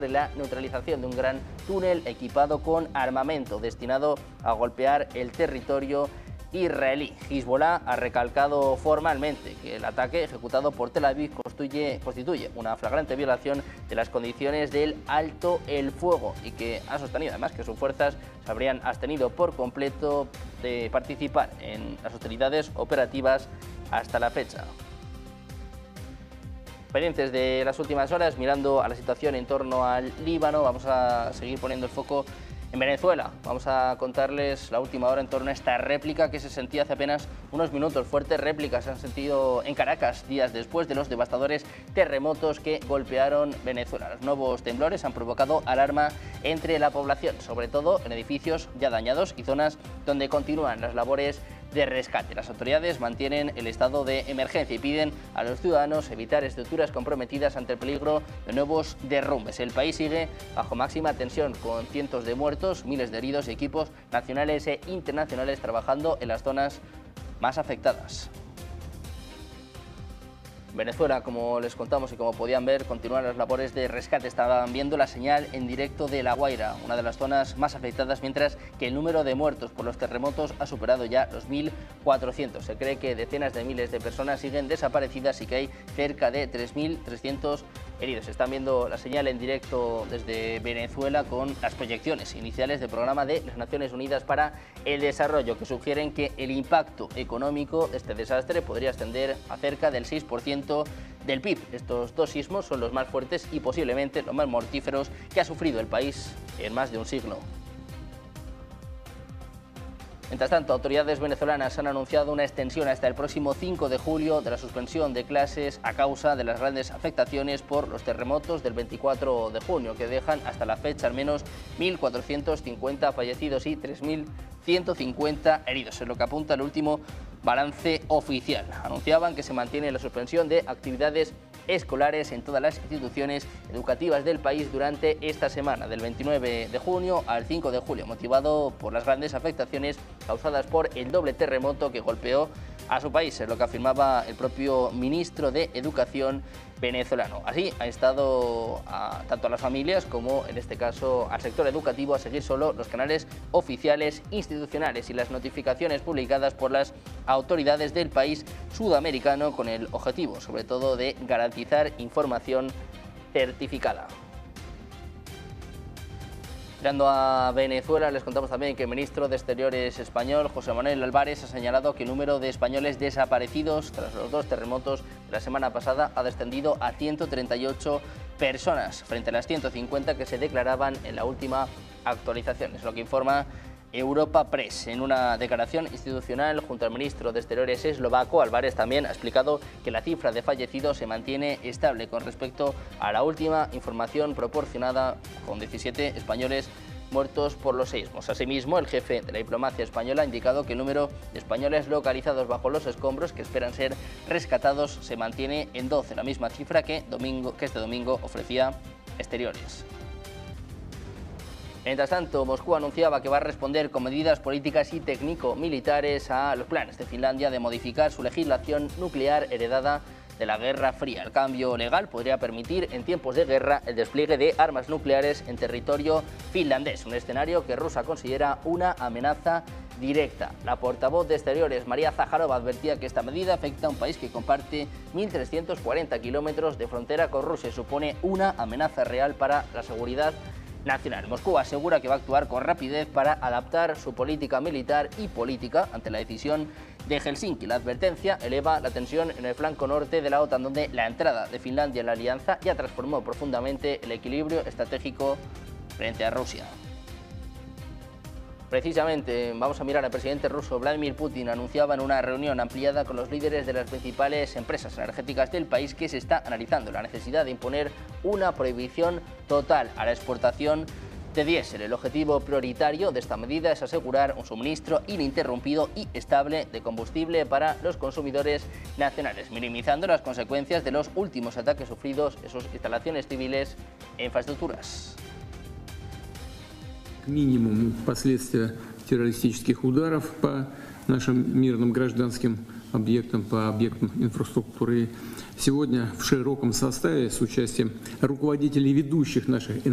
la neutralización de un gran túnel equipado con armamento destinado a golpear el territorio israelí. Hezbollah ha recalcado formalmente que el ataque ejecutado por Tel Aviv constituye una flagrante violación de las condiciones del alto el fuego y que ha sostenido además que sus fuerzas se habrían abstenido por completo de participar en las hostilidades operativas hasta la fecha. Pendientes de las últimas horas, mirando a la situación en torno al Líbano, vamos a seguir poniendo el foco en Venezuela. Vamos a contarles la última hora en torno a esta réplica que se sentía hace apenas unos minutos. Fuertes réplicas se han sentido en Caracas días después de los devastadores terremotos que golpearon Venezuela. Los nuevos temblores han provocado alarma entre la población, sobre todo en edificios ya dañados y zonas donde continúan las labores de rescate. Las autoridades mantienen el estado de emergencia y piden a los ciudadanos evitar estructuras comprometidas ante el peligro de nuevos derrumbes. El país sigue bajo máxima tensión, con cientos de muertos, miles de heridos y equipos nacionales e internacionales trabajando en las zonas más afectadas. Venezuela, como les contamos y como podían ver, continúan las labores de rescate. Estaban viendo la señal en directo de La Guaira, una de las zonas más afectadas, mientras que el número de muertos por los terremotos ha superado ya los 1.400. Se cree que decenas de miles de personas siguen desaparecidas y que hay cerca de 3.300 heridos. Están viendo la señal en directo desde Venezuela con las proyecciones iniciales del programa de las Naciones Unidas para el Desarrollo, que sugieren que el impacto económico de este desastre podría ascender a cerca del 6% del PIB. Estos dos sismos son los más fuertes y posiblemente los más mortíferos que ha sufrido el país en más de un siglo. Mientras tanto, autoridades venezolanas han anunciado una extensión hasta el próximo 5 de julio de la suspensión de clases a causa de las grandes afectaciones por los terremotos del 24 de junio, que dejan hasta la fecha al menos 1.450 fallecidos y 3.150 heridos, es lo que apunta el último balance oficial. Anunciaban que se mantiene la suspensión de actividades escolares en todas las instituciones educativas del país durante esta semana, del 29 de junio al 5 de julio, motivado por las grandes afectaciones causadas por el doble terremoto que golpeó a su país, es lo que afirmaba el propio ministro de Educación venezolano. Así ha estado tanto a las familias como, en este caso, al sector educativo a seguir solo los canales oficiales institucionales y las notificaciones publicadas por las autoridades del país sudamericano, con el objetivo, sobre todo, de garantizar información certificada. Mirando a Venezuela, les contamos también que el ministro de Exteriores español, José Manuel Álvarez, ha señalado que el número de españoles desaparecidos tras los dos terremotos de la semana pasada ha descendido a 138 personas, frente a las 150 que se declaraban en la última actualización. Es lo que informa Europa Press. En una declaración institucional junto al ministro de Exteriores eslovaco, Álvarez también ha explicado que la cifra de fallecidos se mantiene estable con respecto a la última información proporcionada, con 17 españoles muertos por los seísmos. Asimismo, el jefe de la diplomacia española ha indicado que el número de españoles localizados bajo los escombros que esperan ser rescatados se mantiene en 12, la misma cifra que este domingo ofrecía Exteriores. Mientras tanto, Moscú anunciaba que va a responder con medidas políticas y técnico-militares a los planes de Finlandia de modificar su legislación nuclear heredada de la Guerra Fría. El cambio legal podría permitir en tiempos de guerra el despliegue de armas nucleares en territorio finlandés, un escenario que Rusia considera una amenaza directa. La portavoz de Exteriores, María Zaharova, advertía que esta medida afecta a un país que comparte 1.340 kilómetros de frontera con Rusia y supone una amenaza real para la seguridad nacional. Moscú asegura que va a actuar con rapidez para adaptar su política militar y política ante la decisión de Helsinki. La advertencia eleva la tensión en el flanco norte de la OTAN, donde la entrada de Finlandia en la alianza ya transformó profundamente el equilibrio estratégico frente a Rusia. Precisamente, vamos a mirar al presidente ruso. Vladimir Putin anunciaba en una reunión ampliada con los líderes de las principales empresas energéticas del país que se está analizando la necesidad de imponer una prohibición total a la exportación de diésel. El objetivo prioritario de esta medida es asegurar un suministro ininterrumpido y estable de combustible para los consumidores nacionales, minimizando las consecuencias de los últimos ataques sufridos en sus instalaciones civiles e infraestructuras. Минимум последствия террористических ударов по нашим мирным гражданским объектам, по объектам инфраструктуры. Сегодня в широком составе с участием руководителей ведущих наших